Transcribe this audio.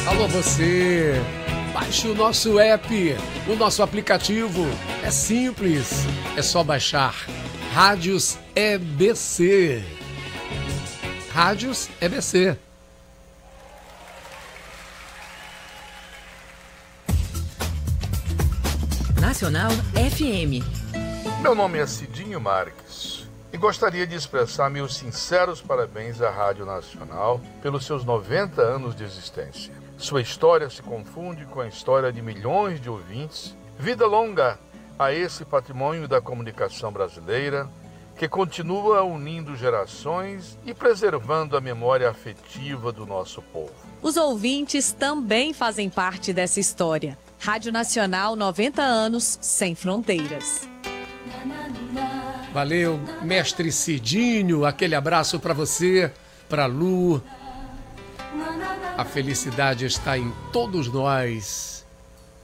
Alô você, baixe o nosso app, o nosso aplicativo. É simples, é só baixar. Rádios EBC. Rádios EBC. Nacional FM. Meu nome é Cidinho Marques e gostaria de expressar meus sinceros parabéns à Rádio Nacional pelos seus 90 anos de existência. Sua história se confunde com a história de milhões de ouvintes. Vida longa a esse patrimônio da comunicação brasileira que continua unindo gerações e preservando a memória afetiva do nosso povo. Os ouvintes também fazem parte dessa história. Rádio Nacional, 90 anos, sem fronteiras. Valeu, mestre Cidinho, aquele abraço para você, para Lu. A felicidade está em todos nós.